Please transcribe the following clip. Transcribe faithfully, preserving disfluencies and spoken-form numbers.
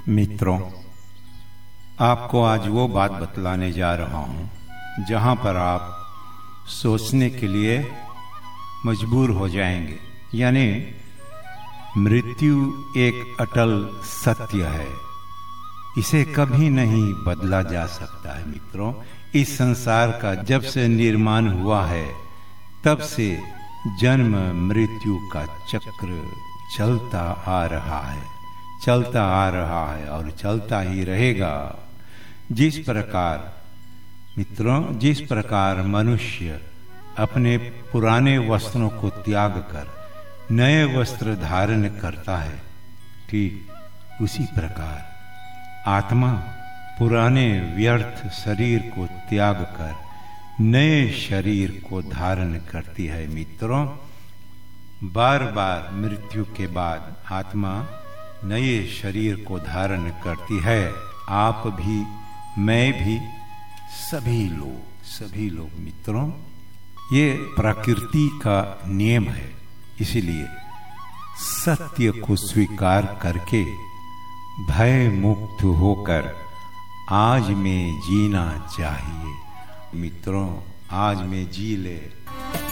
मित्रों, आपको आज वो बात बतलाने जा रहा हूँ जहाँ पर आप सोचने के लिए मजबूर हो जाएंगे। यानी मृत्यु एक अटल सत्य है, इसे कभी नहीं बदला जा सकता है। मित्रों, इस संसार का जब से निर्माण हुआ है तब से जन्म मृत्यु का चक्र चलता आ रहा है, चलता आ रहा है और चलता ही रहेगा। जिस प्रकार मित्रों, जिस प्रकार मनुष्य अपने पुराने वस्त्रों को त्याग कर नए वस्त्र धारण करता है, ठीक उसी प्रकार आत्मा पुराने व्यर्थ शरीर को त्याग कर नए शरीर को धारण करती है। मित्रों, बार बार मृत्यु के बाद आत्मा नए शरीर को धारण करती है। आप भी, मैं भी, सभी लोग सभी लोग मित्रों, ये प्रकृति का नियम है। इसलिए सत्य को स्वीकार करके भय मुक्त होकर आज में जीना चाहिए। मित्रों, आज में जी ले।